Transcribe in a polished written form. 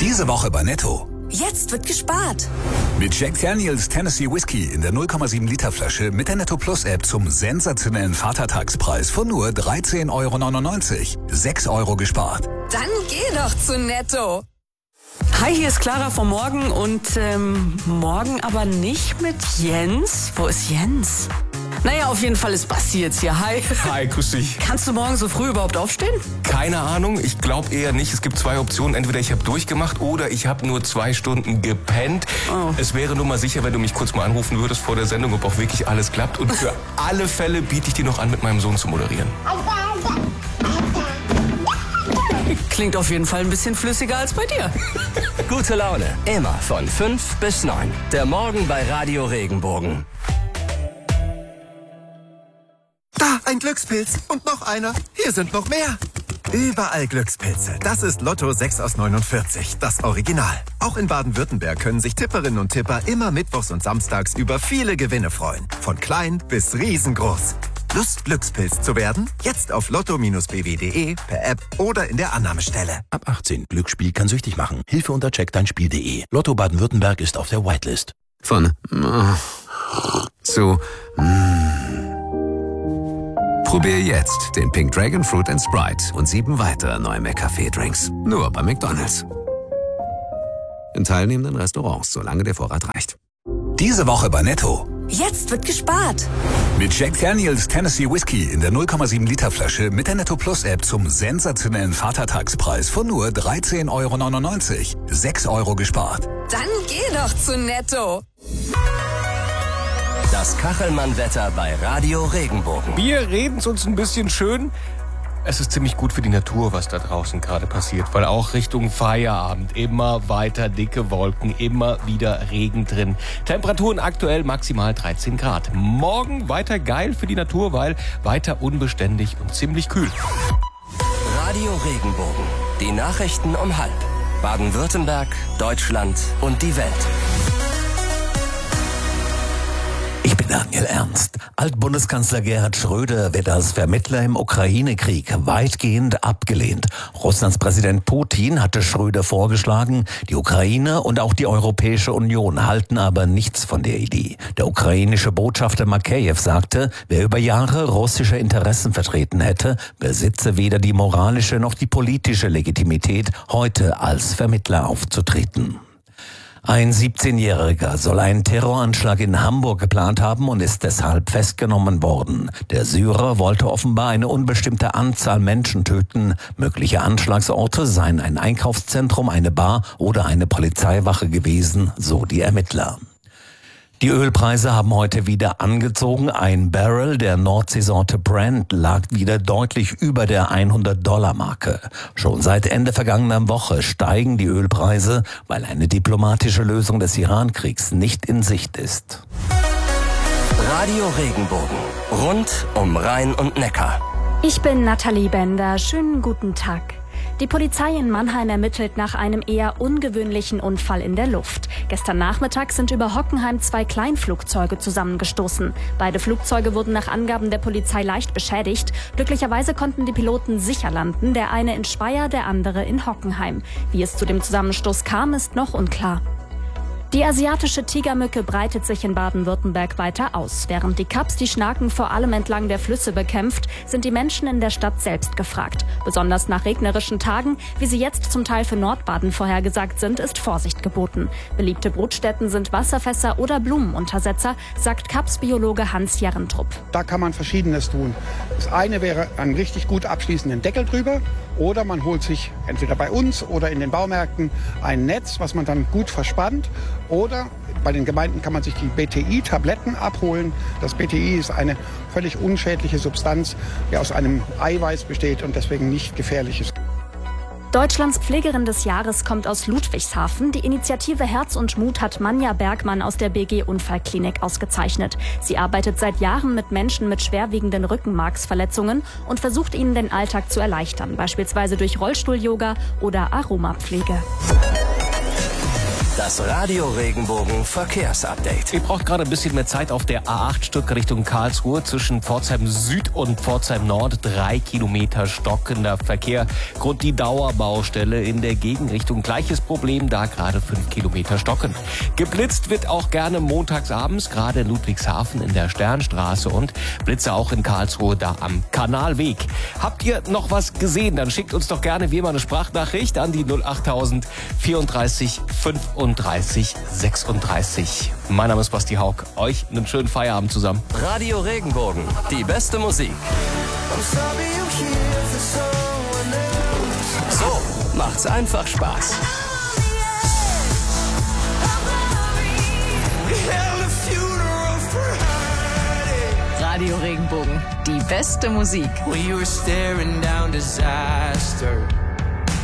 Diese Woche bei Netto. Jetzt wird gespart. Mit Jack Daniels Tennessee Whiskey in der 0,7 Liter Flasche mit der Netto Plus App zum sensationellen Vatertagspreis von nur 13,99 €. 6 € gespart. Dann geh doch zu Netto. Hi, hier ist Clara vom Morgen und morgen aber nicht mit Jens. Wo ist Jens? Naja, auf jeden Fall ist Basti jetzt hier. Hi. Hi, grüß dich. Kannst du morgen so früh überhaupt aufstehen? Keine Ahnung, ich glaube eher nicht. Es gibt 2 Optionen. Entweder ich habe durchgemacht oder ich habe nur 2 Stunden gepennt. Oh. Es wäre nur mal sicher, wenn du mich kurz mal anrufen würdest vor der Sendung, ob auch wirklich alles klappt. Und für alle Fälle biete ich dir noch an, mit meinem Sohn zu moderieren. Klingt auf jeden Fall ein bisschen flüssiger als bei dir. Gute Laune, immer von 5 bis 9. Der Morgen bei Radio Regenbogen. Da, ein Glückspilz. Und noch einer. Hier sind noch mehr. Überall Glückspilze. Das ist Lotto 6 aus 49, das Original. Auch in Baden-Württemberg können sich Tipperinnen und Tipper immer mittwochs und samstags über viele Gewinne freuen. Von klein bis riesengroß. Lust, Glückspilz zu werden? Jetzt auf lotto-bw.de, per App oder in der Annahmestelle. Ab 18. Glücksspiel kann süchtig machen. Hilfe unter checkdeinspiel.de. Lotto Baden-Württemberg ist auf der Whitelist. Von zu Probier jetzt den Pink Dragon Fruit & Sprite und 7 weitere neue McCafé-Drinks. Nur bei McDonald's. In teilnehmenden Restaurants, solange der Vorrat reicht. Diese Woche bei Netto. Jetzt wird gespart. Mit Jack Daniels Tennessee Whiskey in der 0,7 Liter Flasche mit der Netto Plus App zum sensationellen Vatertagspreis von nur 13,99 €. 6 € gespart. Dann geh doch zu Netto. Das Kachelmann-Wetter bei Radio Regenbogen. Wir reden es uns ein bisschen schön. Es ist ziemlich gut für die Natur, was da draußen gerade passiert, weil auch Richtung Feierabend immer weiter dicke Wolken, immer wieder Regen drin. Temperaturen aktuell maximal 13 Grad. Morgen weiter geil für die Natur, weil weiter unbeständig und ziemlich kühl. Radio Regenbogen. Die Nachrichten um 12:30. Baden-Württemberg, Deutschland und die Welt. Ich bin Daniel Ernst. Altbundeskanzler Gerhard Schröder wird als Vermittler im Ukraine-Krieg weitgehend abgelehnt. Russlands Präsident Putin hatte Schröder vorgeschlagen. Die Ukraine und auch die Europäische Union halten aber nichts von der Idee. Der ukrainische Botschafter Makeyew sagte, wer über Jahre russische Interessen vertreten hätte, besitze weder die moralische noch die politische Legitimität, heute als Vermittler aufzutreten. Ein 17-Jähriger soll einen Terroranschlag in Hamburg geplant haben und ist deshalb festgenommen worden. Der Syrer wollte offenbar eine unbestimmte Anzahl Menschen töten. Mögliche Anschlagsorte seien ein Einkaufszentrum, eine Bar oder eine Polizeiwache gewesen, so die Ermittler. Die Ölpreise haben heute wieder angezogen. Ein Barrel der Nordseesorte Brent lag wieder deutlich über der $100-Marke. Schon seit Ende vergangener Woche steigen die Ölpreise, weil eine diplomatische Lösung des Iran-Kriegs nicht in Sicht ist. Radio Regenbogen. Rund um Rhein und Neckar. Ich bin Nathalie Bender. Schönen guten Tag. Die Polizei in Mannheim ermittelt nach einem eher ungewöhnlichen Unfall in der Luft. Gestern Nachmittag sind über Hockenheim 2 Kleinflugzeuge zusammengestoßen. Beide Flugzeuge wurden nach Angaben der Polizei leicht beschädigt. Glücklicherweise konnten die Piloten sicher landen, der eine in Speyer, der andere in Hockenheim. Wie es zu dem Zusammenstoß kam, ist noch unklar. Die asiatische Tigermücke breitet sich in Baden-Württemberg weiter aus. Während die Kaps die Schnaken vor allem entlang der Flüsse bekämpft, sind die Menschen in der Stadt selbst gefragt. Besonders nach regnerischen Tagen, wie sie jetzt zum Teil für Nordbaden vorhergesagt sind, ist Vorsicht geboten. Beliebte Brutstätten sind Wasserfässer oder Blumenuntersetzer, sagt Kaps-Biologe Hans Jerrentrup. Da kann man Verschiedenes tun. Das eine wäre einen richtig gut abschließenden Deckel drüber. Oder man holt sich entweder bei uns oder in den Baumärkten ein Netz, was man dann gut verspannt. Oder bei den Gemeinden kann man sich die BTI-Tabletten abholen. Das BTI ist eine völlig unschädliche Substanz, die aus einem Eiweiß besteht und deswegen nicht gefährlich ist. Deutschlands Pflegerin des Jahres kommt aus Ludwigshafen. Die Initiative Herz und Mut hat Manja Bergmann aus der BG Unfallklinik ausgezeichnet. Sie arbeitet seit Jahren mit Menschen mit schwerwiegenden Rückenmarksverletzungen und versucht ihnen den Alltag zu erleichtern, beispielsweise durch Rollstuhl-Yoga oder Aromapflege. Das Radio Regenbogen Verkehrsupdate. Ihr braucht gerade ein bisschen mehr Zeit auf der A8 Stück Richtung Karlsruhe zwischen Pforzheim Süd und Pforzheim Nord. 3 Kilometer stockender Verkehr. Grund die Dauerbaustelle in der Gegenrichtung. Gleiches Problem, da gerade 5 Kilometer stocken. Geblitzt wird auch gerne montagsabends, gerade in Ludwigshafen in der Sternstraße und Blitze auch in Karlsruhe da am Kanalweg. Habt ihr noch was gesehen? Dann schickt uns doch gerne wie immer eine Sprachnachricht an die 08000 34 35 36. Mein Name ist Basti Haug. Euch einen schönen Feierabend zusammen. Radio Regenbogen, die beste Musik. So macht's einfach Spaß. Radio Regenbogen, die beste Musik. We were staring down disaster.